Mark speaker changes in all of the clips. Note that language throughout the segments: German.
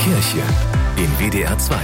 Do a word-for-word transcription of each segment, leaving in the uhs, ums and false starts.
Speaker 1: Kirche in W D R zwei.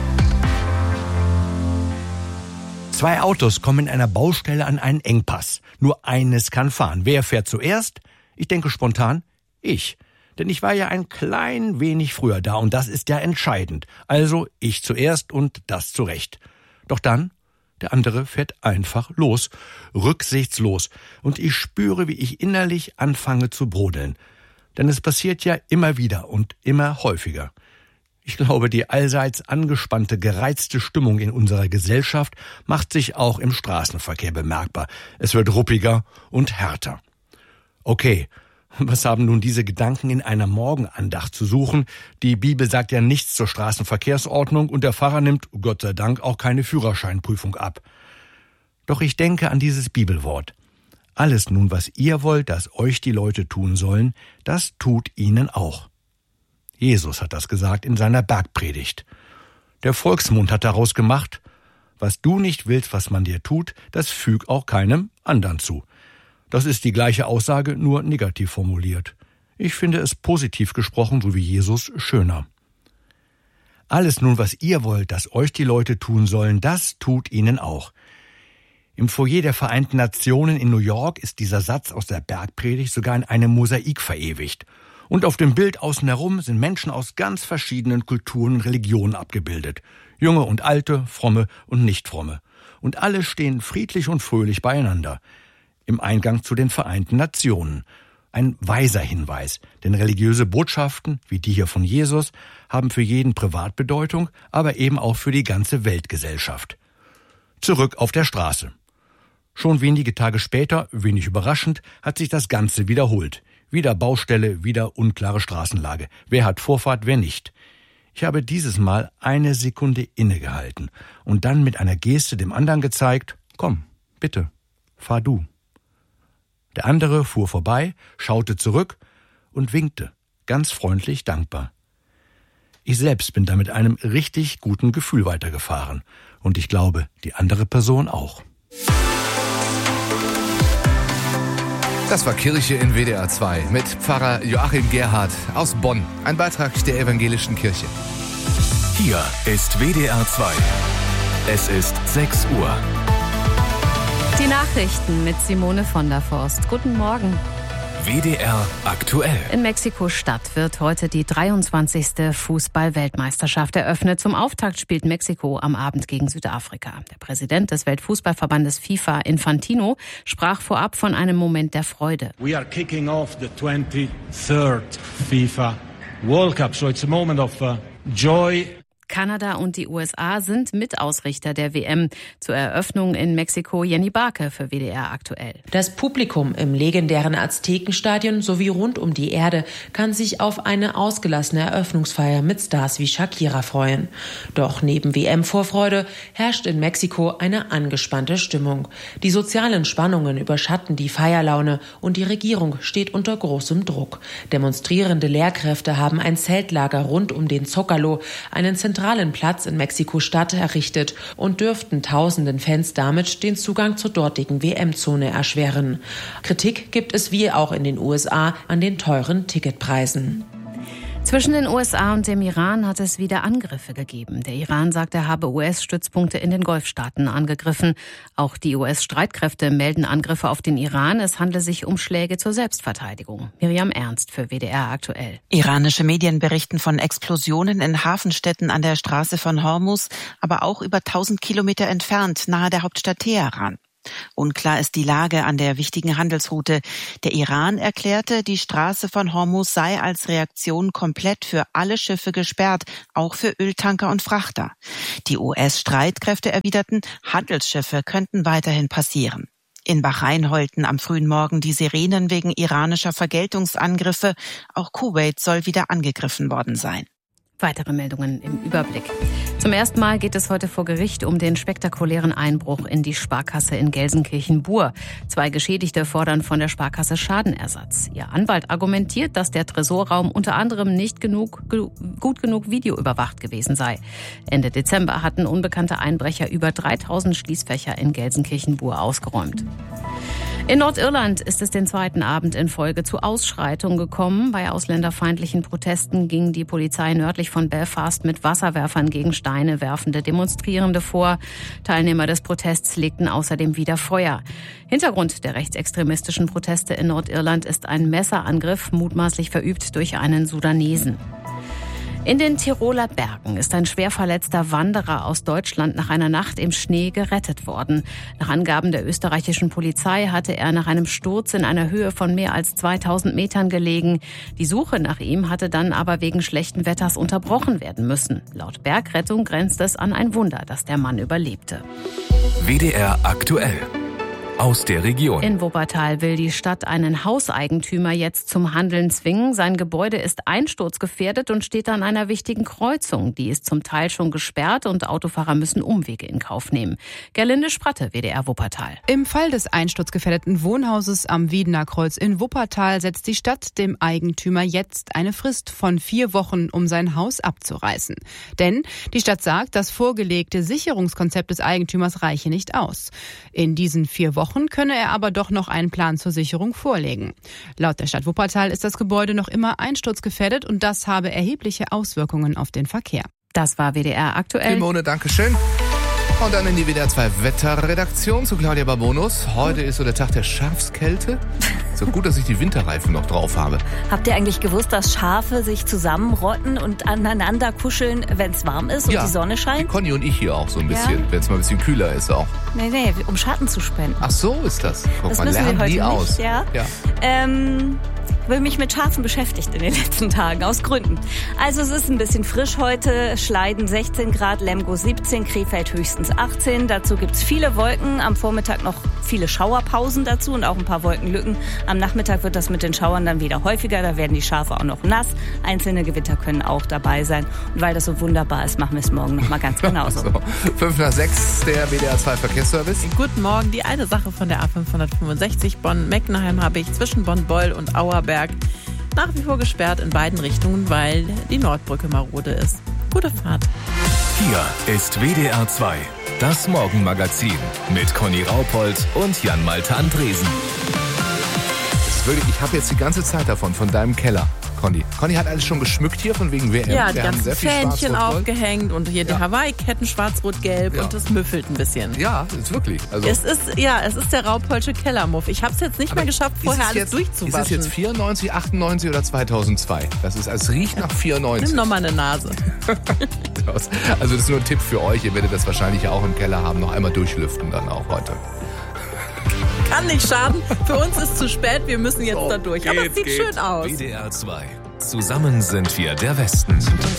Speaker 2: Zwei Autos kommen in einer Baustelle an einen Engpass. Nur eines kann fahren. Wer fährt zuerst? Ich denke spontan, ich. Denn ich war ja ein klein wenig früher da und das ist ja entscheidend. Also ich zuerst und das zurecht. Doch dann, der andere fährt einfach los, rücksichtslos. Und ich spüre, wie ich innerlich anfange zu brodeln. Denn es passiert ja immer wieder und immer häufiger. Ich glaube, die allseits angespannte, gereizte Stimmung in unserer Gesellschaft macht sich auch im Straßenverkehr bemerkbar. Es wird ruppiger und härter. Okay, was haben nun diese Gedanken in einer Morgenandacht zu suchen? Die Bibel sagt ja nichts zur Straßenverkehrsordnung und der Pfarrer nimmt, Gott sei Dank, auch keine Führerscheinprüfung ab. Doch ich denke an dieses Bibelwort. Alles nun, was ihr wollt, dass euch die Leute tun sollen, das tut ihnen auch. Jesus hat das gesagt in seiner Bergpredigt. Der Volksmund hat daraus gemacht, was du nicht willst, was man dir tut, das füg auch keinem anderen zu. Das ist die gleiche Aussage, nur negativ formuliert. Ich finde es positiv gesprochen, so wie Jesus, schöner. Alles nun, was ihr wollt, dass euch die Leute tun sollen, das tut ihnen auch. Im Foyer der Vereinten Nationen in New York ist dieser Satz aus der Bergpredigt sogar in einem Mosaik verewigt. Und auf dem Bild außen herum sind Menschen aus ganz verschiedenen Kulturen und Religionen abgebildet. Junge und Alte, Fromme und Nichtfromme. Und alle stehen friedlich und fröhlich beieinander. Im Eingang zu den Vereinten Nationen. Ein weiser Hinweis, denn religiöse Botschaften, wie die hier von Jesus, haben für jeden Privatbedeutung, aber eben auch für die ganze Weltgesellschaft. Zurück auf der Straße. Schon wenige Tage später, wenig überraschend, hat sich das Ganze wiederholt. Wieder Baustelle, wieder unklare Straßenlage. Wer hat Vorfahrt, wer nicht? Ich habe dieses Mal eine Sekunde innegehalten und dann mit einer Geste dem anderen gezeigt, komm, bitte, fahr du. Der andere fuhr vorbei, schaute zurück und winkte, ganz freundlich dankbar. Ich selbst bin da mit einem richtig guten Gefühl weitergefahren und ich glaube, die andere Person auch.
Speaker 1: Das war Kirche in W D R zwei mit Pfarrer Joachim Gerhardt aus Bonn. Ein Beitrag der Evangelischen Kirche. Hier ist W D R zwei. Es ist sechs Uhr.
Speaker 3: Die Nachrichten mit Simone von der Forst. Guten Morgen.
Speaker 1: W D R aktuell.
Speaker 3: In Mexiko-Stadt wird heute die dreiundzwanzigste Fußball-Weltmeisterschaft eröffnet. Zum Auftakt spielt Mexiko am Abend gegen Südafrika. Der Präsident des Weltfußballverbandes FIFA, Infantino, sprach vorab von einem Moment der Freude.
Speaker 4: We are kicking off the twenty-third FIFA World Cup, so it's a moment of uh, joy.
Speaker 3: Kanada und die U S A sind Mitausrichter der W M. Zur Eröffnung in Mexiko Jenny Barke für W D R aktuell.
Speaker 5: Das Publikum im legendären Aztekenstadion sowie rund um die Erde kann sich auf eine ausgelassene Eröffnungsfeier mit Stars wie Shakira freuen. Doch neben W M-Vorfreude herrscht in Mexiko eine angespannte Stimmung. Die sozialen Spannungen überschatten die Feierlaune und die Regierung steht unter großem Druck. Demonstrierende Lehrkräfte haben ein Zeltlager rund um den Zócalo, einen zentralen Platz in Mexiko-Stadt, errichtet und dürften tausenden Fans damit den Zugang zur dortigen W M-Zone erschweren. Kritik gibt es wie auch in den U S A an den teuren Ticketpreisen.
Speaker 3: Zwischen den U S A und dem Iran hat es wieder Angriffe gegeben. Der Iran sagt, er habe U S-Stützpunkte in den Golfstaaten angegriffen. Auch die U S-Streitkräfte melden Angriffe auf den Iran. Es handle sich um Schläge zur Selbstverteidigung. Miriam Ernst für W D R aktuell.
Speaker 6: Iranische Medien berichten von Explosionen in Hafenstädten an der Straße von Hormuz, aber auch über tausend Kilometer entfernt, nahe der Hauptstadt Teheran. Unklar ist die Lage an der wichtigen Handelsroute. Der Iran erklärte, die Straße von Hormuz sei als Reaktion komplett für alle Schiffe gesperrt, auch für Öltanker und Frachter. Die U S-Streitkräfte erwiderten, Handelsschiffe könnten weiterhin passieren. In Bahrain heulten am frühen Morgen die Sirenen wegen iranischer Vergeltungsangriffe. Auch Kuwait soll wieder angegriffen worden sein.
Speaker 3: Weitere Meldungen im Überblick. Zum ersten Mal geht es heute vor Gericht um den spektakulären Einbruch in die Sparkasse in Gelsenkirchen-Bur. Zwei Geschädigte fordern von der Sparkasse Schadenersatz. Ihr Anwalt argumentiert, dass der Tresorraum unter anderem nicht genug, gut genug videoüberwacht gewesen sei. Ende Dezember hatten unbekannte Einbrecher über dreitausend Schließfächer in Gelsenkirchen-Bur ausgeräumt. In Nordirland ist es den zweiten Abend in Folge zu Ausschreitungen gekommen. Bei ausländerfeindlichen Protesten ging die Polizei nördlich von Belfast mit Wasserwerfern gegen Steine werfende Demonstrierende vor. Teilnehmer des Protests legten außerdem wieder Feuer. Hintergrund der rechtsextremistischen Proteste in Nordirland ist ein Messerangriff, mutmaßlich verübt durch einen Sudanesen. In den Tiroler Bergen ist ein schwer verletzter Wanderer aus Deutschland nach einer Nacht im Schnee gerettet worden. Nach Angaben der österreichischen Polizei hatte er nach einem Sturz in einer Höhe von mehr als zweitausend Metern gelegen. Die Suche nach ihm hatte dann aber wegen schlechten Wetters unterbrochen werden müssen. Laut Bergrettung grenzt es an ein Wunder, dass der Mann überlebte.
Speaker 1: W D R aktuell. Aus der Region.
Speaker 3: In Wuppertal will die Stadt einen Hauseigentümer jetzt zum Handeln zwingen. Sein Gebäude ist einsturzgefährdet und steht an einer wichtigen Kreuzung. Die ist zum Teil schon gesperrt und Autofahrer müssen Umwege in Kauf nehmen. Gerlinde Spratte, W D R Wuppertal.
Speaker 7: Im Fall des einsturzgefährdeten Wohnhauses am Wiedener Kreuz in Wuppertal setzt die Stadt dem Eigentümer jetzt eine Frist von vier Wochen, um sein Haus abzureißen. Denn die Stadt sagt, das vorgelegte Sicherungskonzept des Eigentümers reiche nicht aus. In diesen vier Wochen könne er aber doch noch einen Plan zur Sicherung vorlegen. Laut der Stadt Wuppertal ist das Gebäude noch immer einsturzgefährdet und das habe erhebliche Auswirkungen auf den Verkehr.
Speaker 3: Das war W D R aktuell.
Speaker 1: Simone, Dankeschön. Und dann in die W D R zwei Wetterredaktion zu Claudia Babonus. Heute ist so der Tag der Schafskälte. So gut, dass ich die Winterreifen noch drauf habe.
Speaker 8: Habt ihr eigentlich gewusst, dass Schafe sich zusammenrotten und aneinander kuscheln, wenn es warm ist und
Speaker 1: ja,
Speaker 8: die Sonne scheint?
Speaker 1: Die Conny und ich hier auch so ein bisschen, ja. Wenn es mal ein bisschen kühler ist auch.
Speaker 8: Nee, nee, um Schatten zu spenden.
Speaker 1: Ach so ist das. Guck,
Speaker 8: das
Speaker 1: man
Speaker 8: wissen
Speaker 1: lernt
Speaker 8: wir heute
Speaker 1: nie
Speaker 8: nicht,
Speaker 1: aus.
Speaker 8: Ja. Ja. Ähm, ich habe mich mit Schafen beschäftigt in den letzten Tagen, aus Gründen. Also es ist ein bisschen frisch heute, Schleiden sechzehn Grad, Lemgo siebzehn, Krefeld höchstens achtzehn. Dazu gibt's viele Wolken, am Vormittag noch viele Schauerpausen dazu und auch ein paar Wolkenlücken. Am Nachmittag wird das mit den Schauern dann wieder häufiger, da werden die Schafe auch noch nass. Einzelne Gewitter können auch dabei sein. Und weil das so wunderbar ist, machen wir es morgen noch mal ganz genauso.
Speaker 1: So, fünf nach sechs, der W D R zwei Verkehrsservice.
Speaker 9: Guten Morgen, die eine Sache von der A fünfhundertfünfundsechzig Bonn-Meckenheim habe ich zwischen Bonn-Beul und Auerberg nach wie vor gesperrt in beiden Richtungen, weil die Nordbrücke marode ist. Gute Fahrt.
Speaker 1: Hier ist W D R zwei, das Morgenmagazin mit Conny Raupold und Jan-Malte Andresen. Wirklich, ich habe jetzt die ganze Zeit davon, von deinem Keller, Conny. Conny hat alles schon geschmückt hier, von wegen W M.
Speaker 9: Ja, die
Speaker 1: Wir
Speaker 9: ganzen
Speaker 1: sehr viel
Speaker 9: Fähnchen aufgehängt und hier die
Speaker 1: ja.
Speaker 9: Hawaii-Ketten schwarz-rot-gelb
Speaker 1: ja.
Speaker 9: und das müffelt ein bisschen.
Speaker 1: Ja, ist wirklich. Also
Speaker 9: es ist, ja, es ist der Raupolsche Kellermuff. Ich habe es jetzt nicht mehr geschafft, vorher alles
Speaker 1: jetzt,
Speaker 9: durchzuwaschen.
Speaker 1: Ist es jetzt vierundneunzig, achtundneunzig oder zweitausendzwei? Das ist, es riecht nach vierundneunzig.
Speaker 9: Nimm nochmal eine Nase.
Speaker 1: Also das ist nur ein Tipp für euch. Ihr werdet das wahrscheinlich auch im Keller haben. Noch einmal durchlüften dann auch heute.
Speaker 9: Kann nicht schaden. Für uns ist zu spät. Wir müssen jetzt
Speaker 1: so,
Speaker 9: da durch.
Speaker 1: Geht,
Speaker 9: Aber es sieht
Speaker 1: geht.
Speaker 9: schön aus.
Speaker 1: W D R zwei. Zusammen sind wir der Westen.